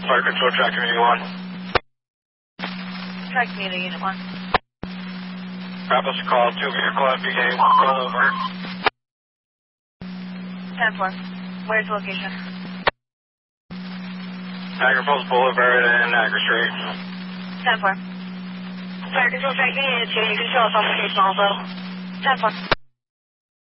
Fire Control, Track Community 1. Track Community Unit 1. Rappel's call, 2 vehicle FBA, roll over. 10-4. Where's the location? Niagara Falls Boulevard and Niagara Street. 10-4. Fire Control, Track Community 2, you can show us on location also. 10-4.